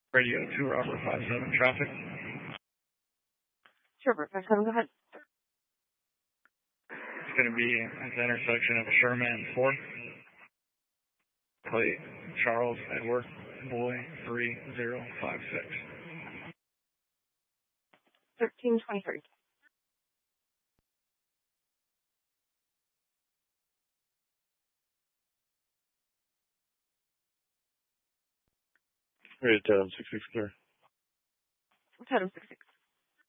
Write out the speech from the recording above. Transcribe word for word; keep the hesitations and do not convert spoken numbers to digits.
Radio two, Robert five seven, traffic. Sure, Robert five seven, go ahead. It's going to be at the intersection of Sherman and fourth. Plate Charles Edward Boy three zero five six. thirteen twenty-three. Right, um, six six clear. Totem six six.